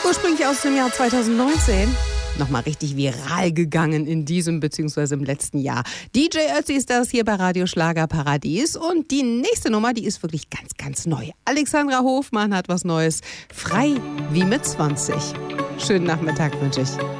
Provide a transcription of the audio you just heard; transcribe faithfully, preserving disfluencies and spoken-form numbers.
Ursprünglich aus dem Jahr zweitausendneunzehn. Nochmal richtig viral gegangen in diesem bzw. im letzten Jahr. D J Ötzi ist das hier bei Radio Schlager Paradies. Und die nächste Nummer, die ist wirklich ganz, ganz neu. Alexandra Hofmann hat was Neues. Frei wie mit zwanzig. Schönen Nachmittag wünsche ich.